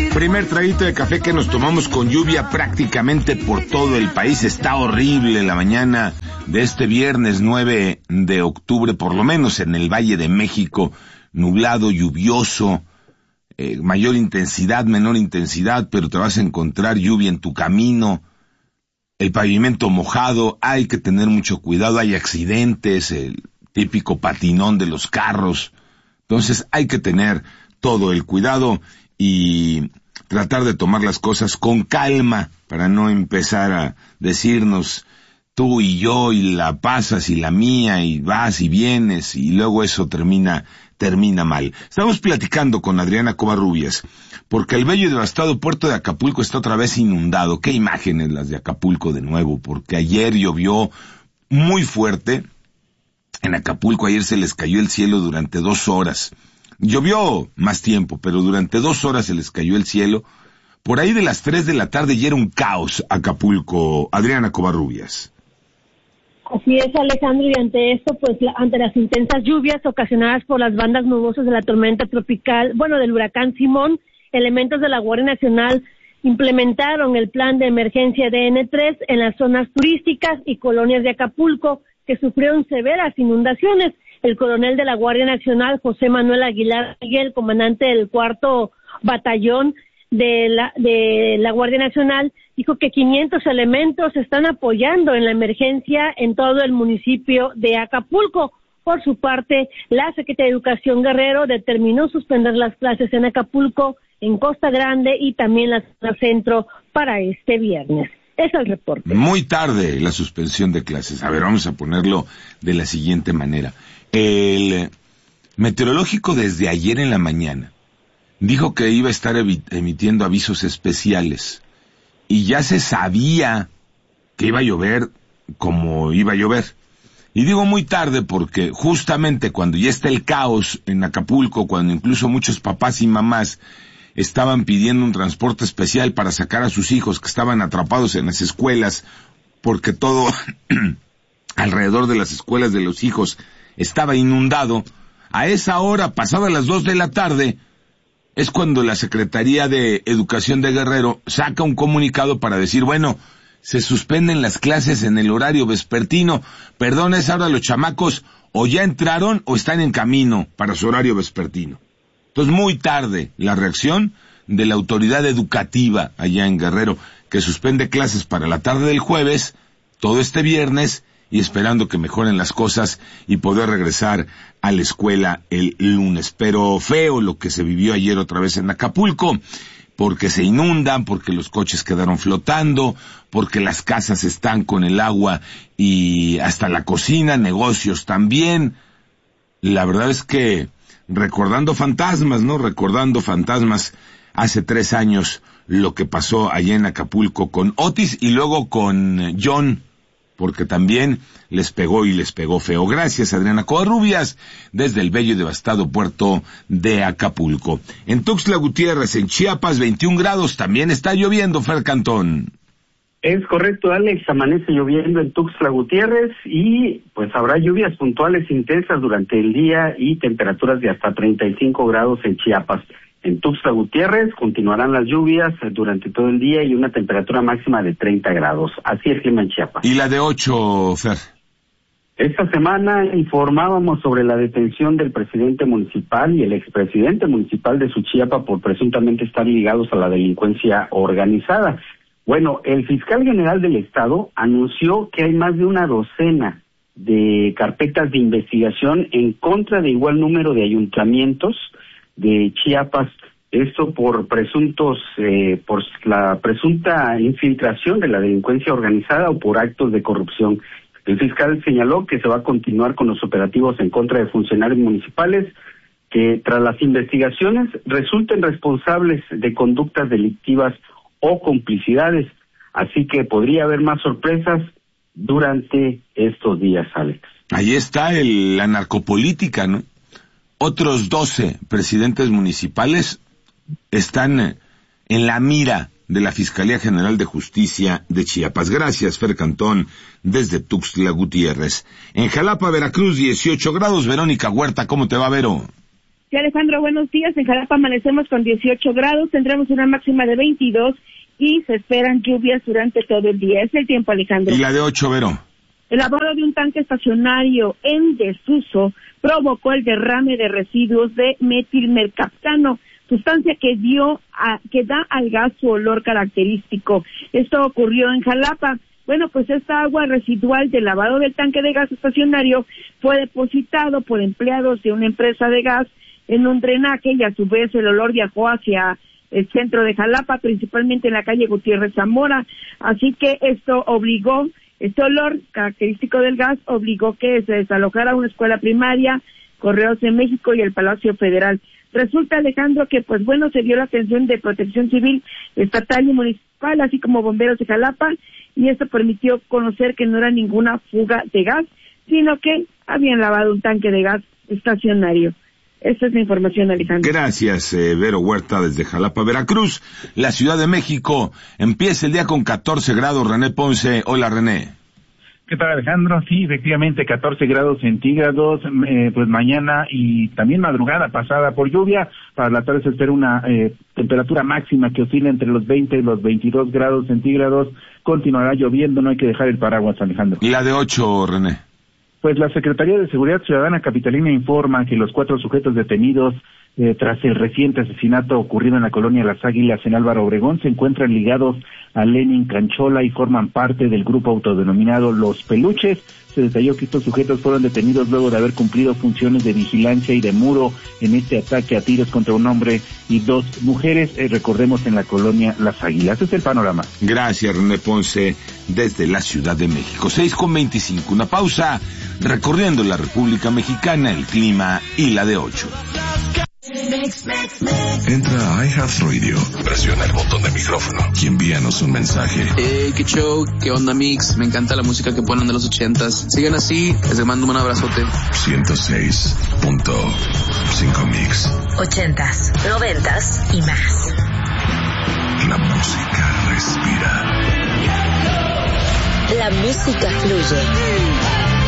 Primer traguito de café que nos tomamos con lluvia prácticamente por todo el país. Está horrible la mañana de este viernes 9 de octubre, por lo menos en el Valle de México, nublado, lluvioso, mayor intensidad, menor intensidad, pero te vas a encontrar lluvia en tu camino, el pavimento mojado, hay que tener mucho cuidado, hay accidentes, el típico patinón de los carros, entonces hay que tener todo el cuidado y tratar de tomar las cosas con calma para no empezar a decirnos tú y yo y la pasas y la mía y vas y vienes y luego eso termina mal. Estamos platicando con Adriana Covarrubias porque el bello y devastado puerto de Acapulco está otra vez inundado. Qué imágenes las de Acapulco de nuevo, porque ayer llovió muy fuerte. En Acapulco ayer se les cayó el cielo durante 2 horas. Llovió más tiempo, pero durante 2 horas se les cayó el cielo. Por ahí de las 3 de la tarde ya era un caos Acapulco. Adriana Covarrubias. Así es, Alejandro, y ante esto, pues, ante las intensas lluvias ocasionadas por las bandas nubosas de la tormenta tropical, del huracán Simón, elementos de la Guardia Nacional implementaron el plan de emergencia DN3 en las zonas turísticas y colonias de Acapulco, que sufrieron severas inundaciones. El coronel de la Guardia Nacional, José Manuel Aguilar Miguel, comandante del 4º Batallón de la Guardia Nacional, dijo que 500 elementos están apoyando en la emergencia en todo el municipio de Acapulco. Por su parte, la Secretaría de Educación Guerrero determinó suspender las clases en Acapulco, en Costa Grande y también la zona centro para este viernes. Es el reporte. Muy tarde la suspensión de clases. A ver, vamos a ponerlo de la siguiente manera. El meteorológico desde ayer en la mañana dijo que iba a estar emitiendo avisos especiales y ya se sabía que iba a llover como iba a llover. Y digo muy tarde porque justamente cuando ya está el caos en Acapulco, cuando incluso muchos papás y mamás estaban pidiendo un transporte especial para sacar a sus hijos que estaban atrapados en las escuelas, porque todo alrededor de las escuelas de los hijos estaba inundado, a esa hora, pasadas las 2 de la tarde, es cuando la Secretaría de Educación de Guerrero saca un comunicado para decir, se suspenden las clases en el horario vespertino. Perdón, es ahora los chamacos o ya entraron o están en camino para su horario vespertino. Entonces, muy tarde la reacción de la autoridad educativa allá en Guerrero, que suspende clases para la tarde del jueves, todo este viernes, y esperando que mejoren las cosas y poder regresar a la escuela el lunes. Pero feo lo que se vivió ayer otra vez en Acapulco, porque se inundan, porque los coches quedaron flotando, porque las casas están con el agua y hasta la cocina, negocios también. La verdad es que recordando fantasmas, hace 3 años lo que pasó allá en Acapulco con Otis y luego con John, porque también les pegó feo. Gracias, Adriana Covarrubias, desde el bello y devastado puerto de Acapulco. En Tuxtla Gutiérrez, en Chiapas, 21 grados, también está lloviendo, Fer Cantón. Es correcto, Alex, amanece lloviendo en Tuxtla Gutiérrez y pues habrá lluvias puntuales intensas durante el día y temperaturas de hasta 35 grados en Chiapas. En Tuxtla Gutiérrez continuarán las lluvias durante todo el día y una temperatura máxima de 30 grados. Así el clima en Chiapas. ¿Y la de 8, Fer? Esta semana informábamos sobre la detención del presidente municipal y el expresidente municipal de Suchiapa por presuntamente estar ligados a la delincuencia organizada. Bueno, el fiscal general del estado anunció que hay más de una docena de carpetas de investigación en contra de igual número de ayuntamientos de Chiapas, esto por por la presunta infiltración de la delincuencia organizada o por actos de corrupción. El fiscal señaló que se va a continuar con los operativos en contra de funcionarios municipales que tras las investigaciones resulten responsables de conductas delictivas o complicidades, así que podría haber más sorpresas durante estos días, Alex. Ahí está la narcopolítica, ¿no? Otros 12 presidentes municipales están en la mira de la Fiscalía General de Justicia de Chiapas. Gracias, Fer Cantón, desde Tuxtla Gutiérrez. En Jalapa, Veracruz, 18 grados. Verónica Huerta, ¿cómo te va, Vero? Sí, Alejandro, buenos días. En Jalapa amanecemos con 18 grados, tendremos una máxima de 22 y se esperan lluvias durante todo el día. Es el tiempo, Alejandro. ¿Y la de 8, Vero? El lavado de un tanque estacionario en desuso provocó el derrame de residuos de metilmercaptano, sustancia que da al gas su olor característico. Esto ocurrió en Jalapa. Bueno, pues esta agua residual del lavado del tanque de gas estacionario fue depositado por empleados de una empresa de gas en un drenaje y a su vez el olor viajó hacia el centro de Jalapa, principalmente en la calle Gutiérrez Zamora. Así que este olor característico del gas obligó que se desalojara una escuela primaria, Correos de México y el Palacio Federal. Resulta, Alejandro, que pues bueno, se dio la atención de Protección Civil estatal y municipal, así como bomberos de Jalapa, y esto permitió conocer que no era ninguna fuga de gas, sino que habían lavado un tanque de gas estacionario. Esta es la información, Alejandro. Gracias, Vero Huerta, desde Jalapa, Veracruz. La Ciudad de México empieza el día con 14 grados. René Ponce. Hola, René. ¿Qué tal, Alejandro? Sí, efectivamente, 14 grados centígrados, pues mañana y también madrugada pasada por lluvia. Para la tarde se espera una temperatura máxima que oscila entre los 20 y los 22 grados centígrados. Continuará lloviendo, no hay que dejar el paraguas, Alejandro. ¿Y la de 8, René? Pues la Secretaría de Seguridad Ciudadana capitalina informa que los 4 sujetos detenidos tras el reciente asesinato ocurrido en la colonia Las Águilas en Álvaro Obregón se encuentran ligados a Lenin Canchola y forman parte del grupo autodenominado Los Peluches. Se detalló que estos sujetos fueron detenidos luego de haber cumplido funciones de vigilancia y de muro en este ataque a tiros contra un hombre y 2 mujeres, recordemos, en la colonia Las Águilas. Este es el panorama. Gracias, René Ponce, desde la Ciudad de México. 6:25, una pausa, recorriendo la República Mexicana, el clima y la de 8. Entra a iHeartRadio, presiona el botón de micrófono y envíanos un mensaje. Qué show, qué onda mix, me encanta la música que ponen de los 80s. Sigan así, les mando un abrazote. 106.5 Mix. 80s, 90s y más. La música respira. La música fluye.